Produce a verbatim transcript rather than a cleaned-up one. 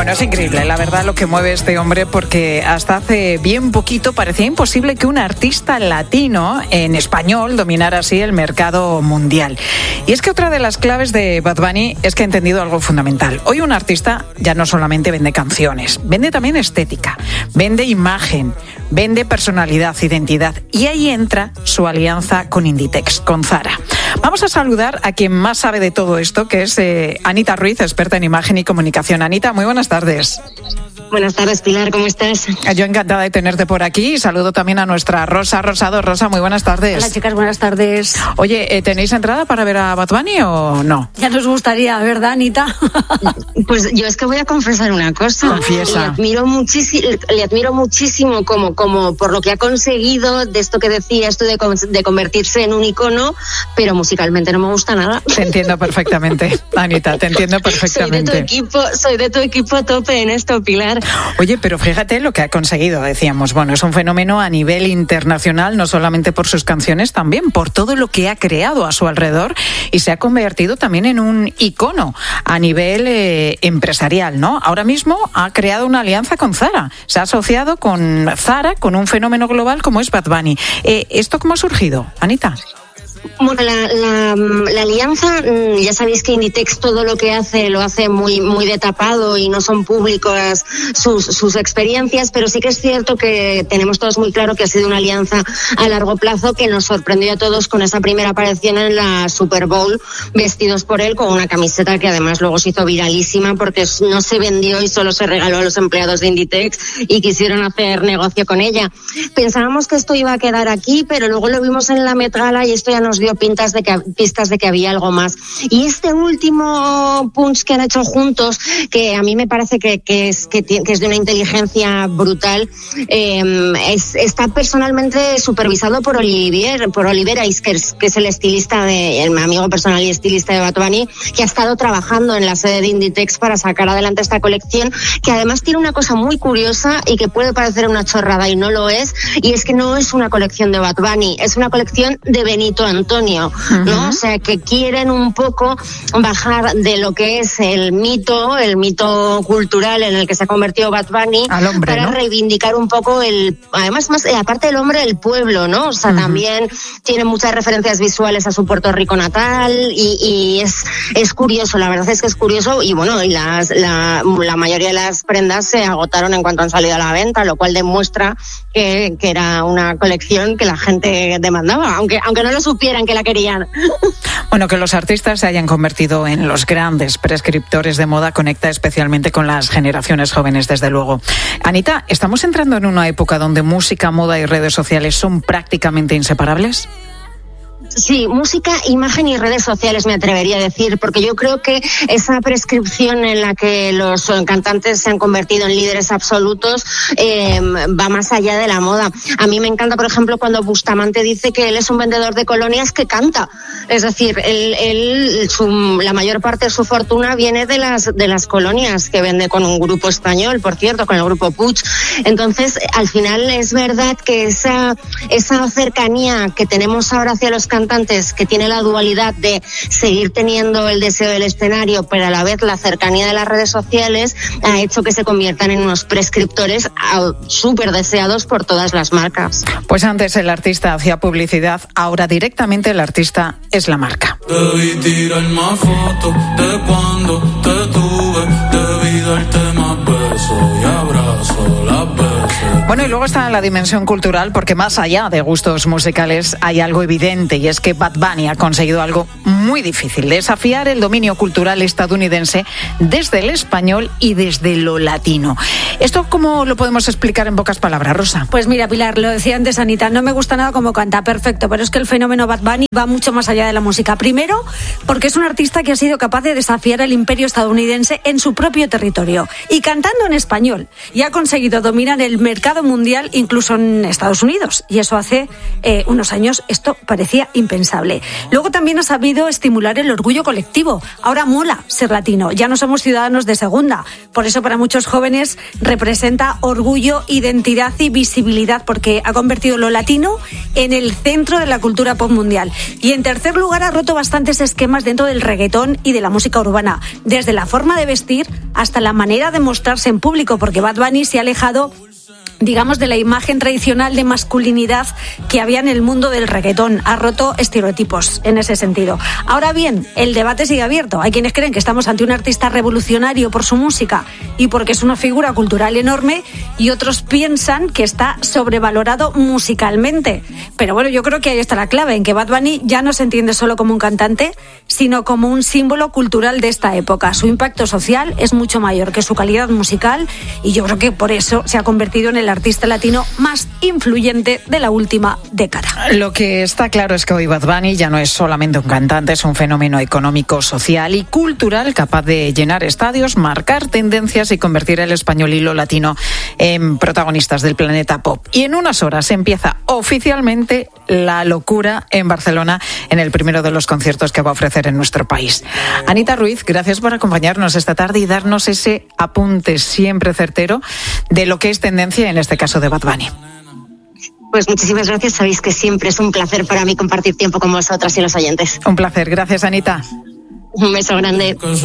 Bueno, es increíble, la verdad, lo que mueve este hombre, porque hasta hace bien poquito parecía imposible que un artista latino en español dominara así el mercado mundial. Y es que otra de las claves de Bad Bunny es que ha entendido algo fundamental. Hoy un artista ya no solamente vende canciones, vende también estética, vende imagen, vende personalidad, identidad. Y ahí entra su alianza con Inditex, con Zara. Vamos a saludar a quien más sabe de todo esto, que es eh, Anita Ruiz, experta en imagen y comunicación. Anita, muy buenas tardes. Buenas tardes, Pilar, ¿cómo estás? Yo encantada de tenerte por aquí y saludo también a nuestra Rosa Rosado. Rosa, muy buenas tardes. Hola, chicas, buenas tardes. Oye, ¿tenéis entrada para ver a Bad Bunny o no? Ya nos gustaría, ¿verdad, Anita? Pues yo es que voy a confesar una cosa. Confiesa. Le admiro muchísimo, le admiro muchísimo como, como por lo que ha conseguido, de esto que decía, esto de, de convertirse en un icono, pero musicalmente no me gusta nada. Te entiendo perfectamente, Anita, te entiendo perfectamente. Soy de tu equipo, soy de tu equipo a tope en esto, Pilar. Oye, pero fíjate lo que ha conseguido, decíamos. Bueno, es un fenómeno a nivel internacional, no solamente por sus canciones, también por todo lo que ha creado a su alrededor, y se ha convertido también en un icono a nivel eh, empresarial, ¿no? Ahora mismo ha creado una alianza con Zara. Se ha asociado con Zara, con un fenómeno global como es Bad Bunny. Eh, ¿Esto cómo ha surgido, Anita? Bueno, la, la, la alianza, ya sabéis que Inditex todo lo que hace lo hace muy muy de tapado y no son públicas sus, sus experiencias, pero sí que es cierto que tenemos todos muy claro que ha sido una alianza a largo plazo que nos sorprendió a todos con esa primera aparición en la Super Bowl, vestidos por él con una camiseta que además luego se hizo viralísima porque no se vendió y solo se regaló a los empleados de Inditex y quisieron hacer negocio con ella. Pensábamos que esto iba a quedar aquí, pero luego lo vimos en la Met Gala y esto ya nos dio pintas de que, pistas de que había algo más. Y este último punch que han hecho juntos, que a mí me parece que, que, es, que, que es de una inteligencia brutal, eh, es, está personalmente supervisado por Olivier, por Oliver Iskers, que es el estilista, de, el amigo personal y estilista de Bad Bunny, que ha estado trabajando en la sede de Inditex para sacar adelante esta colección, que además tiene una cosa muy curiosa y que puede parecer una chorrada y no lo es, y es que no es una colección de Bad Bunny, es una colección de Benito Antonio, uh-huh. ¿no? O sea, que quieren un poco bajar de lo que es el mito, el mito cultural en el que se ha convertido Bad Bunny, al hombre, para ¿no? reivindicar un poco el, además más, aparte del hombre, el pueblo, ¿no? O sea, uh-huh. también tiene muchas referencias visuales a su Puerto Rico natal y, y es, es curioso, la verdad es que es curioso y bueno, y las, la, la mayoría de las prendas se agotaron en cuanto han salido a la venta, lo cual demuestra que, que era una colección que la gente demandaba, aunque, aunque no lo supieran que la querían. Bueno, que los artistas se hayan convertido en los grandes prescriptores de moda conecta especialmente con las generaciones jóvenes, desde luego. Anita, ¿estamos entrando en una época donde música, moda y redes sociales son prácticamente inseparables? Sí, música, imagen y redes sociales me atrevería a decir, porque yo creo que esa prescripción en la que los cantantes se han convertido en líderes absolutos eh, va más allá de la moda. A mí me encanta, por ejemplo, cuando Bustamante dice que él es un vendedor de colonias que canta. Es decir, él, él su, la mayor parte de su fortuna viene de las de las colonias que vende con un grupo español, por cierto, con el grupo Puig. Entonces, al final es verdad que esa esa cercanía que tenemos ahora hacia los cantantes, que tiene la dualidad de seguir teniendo el deseo del escenario, pero a la vez la cercanía de las redes sociales, ha hecho que se conviertan en unos prescriptores súper deseados por todas las marcas. Pues antes el artista hacía publicidad, ahora directamente el artista es la marca. Debí tirar más fotos de cuando te tuve, debí darte más besos y abrazo las veces. Bueno, y luego está la dimensión cultural, porque más allá de gustos musicales hay algo evidente, y es que Bad Bunny ha conseguido algo muy difícil: desafiar el dominio cultural estadounidense desde el español y desde lo latino. ¿Esto cómo lo podemos explicar en pocas palabras, Rosa? Pues mira, Pilar, lo decía antes Anita, no me gusta nada cómo canta, perfecto, pero es que el fenómeno Bad Bunny va mucho más allá de la música. Primero, porque es un artista que ha sido capaz de desafiar el imperio estadounidense en su propio territorio y cantando en español, y ha conseguido dominar el mercado mundial, incluso en Estados Unidos. Y eso hace eh, unos años esto parecía impensable. Luego también ha sabido estimular el orgullo colectivo. Ahora mola ser latino, ya no somos ciudadanos de segunda. Por eso para muchos jóvenes representa orgullo, identidad y visibilidad, porque ha convertido lo latino en el centro de la cultura pop mundial. Y en tercer lugar, ha roto bastantes esquemas dentro del reggaetón y de la música urbana, desde la forma de vestir hasta la manera de mostrarse en público, porque Bad Bunny se ha alejado, digamos, de la imagen tradicional de masculinidad que había en el mundo del reggaetón. Ha roto estereotipos en ese sentido. Ahora bien, el debate sigue abierto. Hay quienes creen que estamos ante un artista revolucionario por su música y porque es una figura cultural enorme, y otros piensan que está sobrevalorado musicalmente. Pero bueno, yo creo que ahí está la clave, en que Bad Bunny ya no se entiende solo como un cantante, sino como un símbolo cultural de esta época. Su impacto social es mucho mayor que su calidad musical, y yo creo que por eso se ha convertido en el artista latino más influyente de la última década. Lo que está claro es que hoy Bad Bunny ya no es solamente un cantante, es un fenómeno económico, social y cultural capaz de llenar estadios, marcar tendencias y convertir el español y lo latino en protagonistas del planeta pop. Y en unas horas empieza oficialmente la locura en Barcelona, en el primero de los conciertos que va a ofrecer en nuestro país. Anita Ruiz, gracias por acompañarnos esta tarde y darnos ese apunte siempre certero de lo que es tendencia, en este caso de Bad Bunny. Pues muchísimas gracias. Sabéis que siempre es un placer para mí compartir tiempo con vosotras y los oyentes. Un placer. Gracias, Anita. Un beso grande.